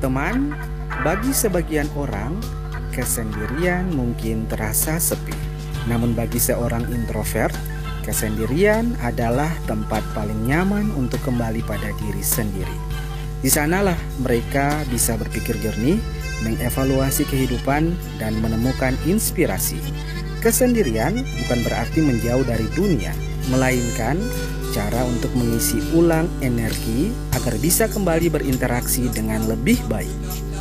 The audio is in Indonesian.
Teman-teman, bagi sebagian orang, kesendirian mungkin terasa sepi. Namun bagi seorang introvert, kesendirian adalah tempat paling nyaman untuk kembali pada diri sendiri. Di sanalah mereka bisa berpikir jernih, mengevaluasi kehidupan, dan menemukan inspirasi. Kesendirian bukan berarti menjauh dari dunia, melainkan cara untuk mengisi ulang energi agar bisa kembali berinteraksi dengan lebih baik.